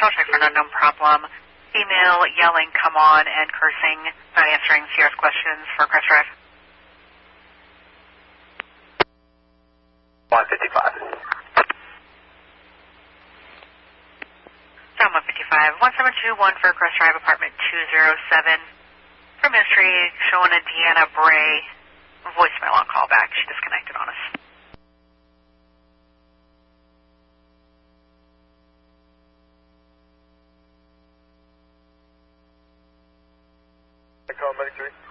I'll check for an unknown problem. Female yelling, come on, and cursing, not answering Sierra's questions for Crest Drive. 155. Sound 155, 1721 for Crest Drive, apartment 207. From history, showing a Deanna Bray voicemail on callback. She disconnected on us. Call 93.